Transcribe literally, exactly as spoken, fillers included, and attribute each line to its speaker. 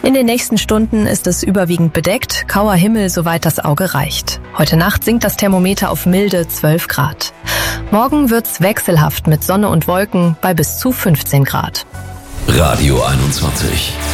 Speaker 1: In den nächsten Stunden ist es überwiegend bedeckt, grauer Himmel, soweit das Auge reicht. Heute Nacht sinkt das Thermometer auf milde zwölf Grad. Morgen wird's wechselhaft mit Sonne und Wolken bei bis zu fünfzehn Grad.
Speaker 2: Radio einundzwanzig.